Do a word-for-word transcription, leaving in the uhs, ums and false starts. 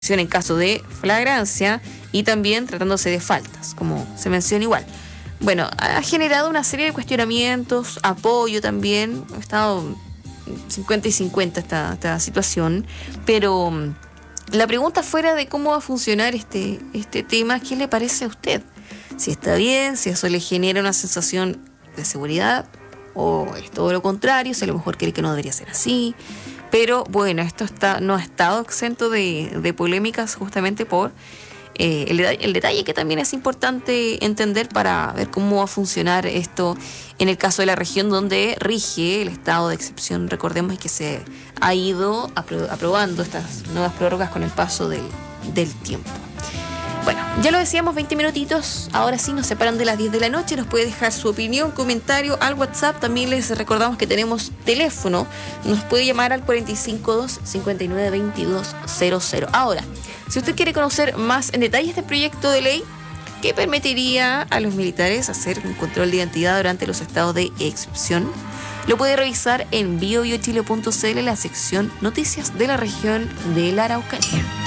en caso de flagrancia y también tratándose de faltas, como se menciona igual. Bueno, ha generado una serie de cuestionamientos, apoyo también, ha estado cincuenta y cincuenta esta, esta situación, pero la pregunta fuera de cómo va a funcionar este, este tema, ¿qué le parece a usted? Si está bien, si eso le genera una sensación de seguridad o es todo lo contrario, si a lo mejor cree que no debería ser así. Pero bueno, esto está, no ha estado exento de, de polémicas justamente por eh, el, el detalle que también es importante entender para ver cómo va a funcionar esto en el caso de la región donde rige el estado de excepción. Recordemos que se ha ido apro- aprobando estas nuevas prórrogas con el paso del, del tiempo. Bueno, ya lo decíamos, veinte minutitos, ahora sí nos separan de las diez de la noche, nos puede dejar su opinión, comentario al WhatsApp, también les recordamos que tenemos teléfono, nos puede llamar al cuatro cinco dos, cinco nueve dos dos cero cero. Ahora, si usted quiere conocer más en detalle este proyecto de ley que permitiría a los militares hacer un control de identidad durante los estados de excepción, lo puede revisar en bio bio chile punto c l en la sección Noticias de la región de la Araucanía.